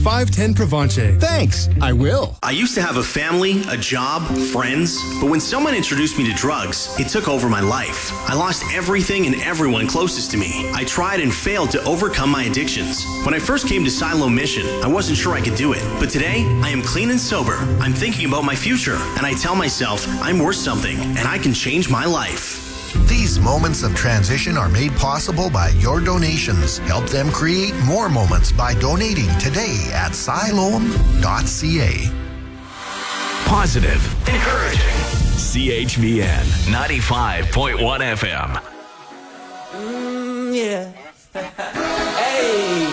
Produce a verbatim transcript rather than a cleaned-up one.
five ten Provenche. Thanks, I will. I used to have a family, a job, friends, but when someone introduced me to drugs, it took over my life. I lost everything and everyone closest to me. I tried and failed to overcome my addictions. When I first came to Silo Mission, I wasn't sure I could do it. But today, I am clean and sober. I'm thinking about my future, and I tell myself I'm worth something, and I can change my life. These moments of transition are made possible by your donations. Help them create more moments by donating today at siloam dot c a. Positive, encouraging. C H V N ninety-five point one F M. Mm, yeah. Hey.